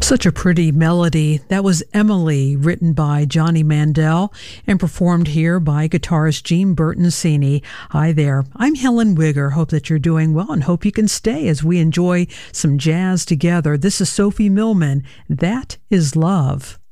Such a pretty melody. That was Emily, written by Johnny Mandel and performed here by guitarist Gene Bertoncini. Hi there. I'm Helen Wigger. Hope that you're doing well and hope you can stay as we enjoy some jazz together. This is Sophie Millman. That is Love.